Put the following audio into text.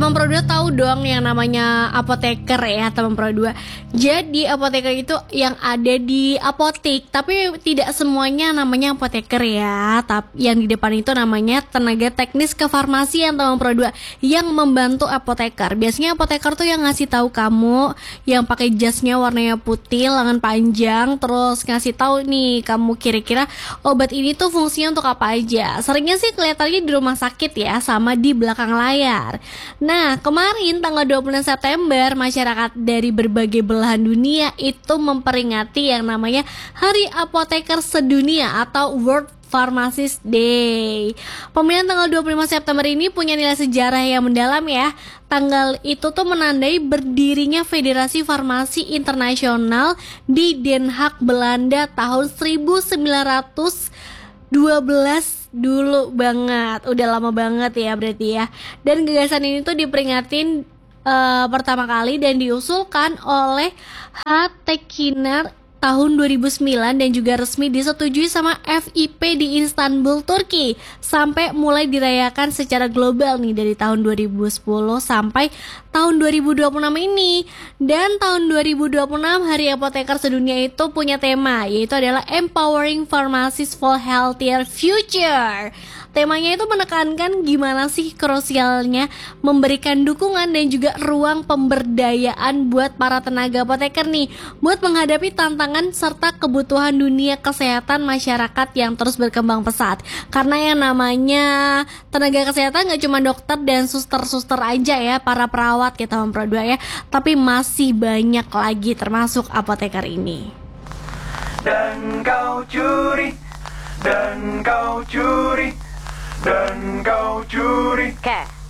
Teman Pro 2 tahu dong yang namanya apoteker ya, teman Pro 2. Jadi apoteker itu yang ada di apotik, tapi tidak semuanya namanya apoteker ya. Tapi yang di depan itu namanya tenaga teknis kefarmasian, teman Pro 2, yang membantu apoteker. Biasanya apoteker tuh yang ngasih tahu kamu, yang pakai jasnya warnanya putih, lengan panjang, terus ngasih tahu nih kamu kira-kira obat ini tuh fungsinya untuk apa aja. Seringnya sih kelihatannya di rumah sakit ya, sama di belakang layar. Nah, kemarin tanggal 26 September, masyarakat dari berbagai belahan dunia itu memperingati yang namanya Hari Apoteker Sedunia atau World Pharmacist Day. Pemilihan tanggal 25 September ini punya nilai sejarah yang mendalam ya. Tanggal itu tuh menandai berdirinya Federasi Farmasi Internasional di Den Haag, Belanda tahun 1912 dulu banget. Udah lama banget ya berarti ya. Dan gagasan ini tuh diperingatin pertama kali dan diusulkan oleh H. Tekinar tahun 2009 dan juga resmi disetujui sama FIP di Istanbul, Turki, sampai mulai dirayakan secara global nih dari tahun 2010 sampai tahun 2026 ini. Dan tahun 2026 Hari Apoteker Sedunia itu punya tema, yaitu adalah Empowering Pharmacists for Healthier Future. Temanya itu menekankan gimana sih krusialnya memberikan dukungan dan juga ruang pemberdayaan buat para tenaga apoteker nih, buat menghadapi tantangan serta kebutuhan dunia kesehatan masyarakat yang terus berkembang pesat. Karena yang namanya tenaga kesehatan gak cuma dokter dan suster-suster aja ya, para perawat kita Pro 2 ya, tapi masih banyak lagi termasuk apoteker ini. Dan kau curi, dan kau curi, dan kau curi. Oke.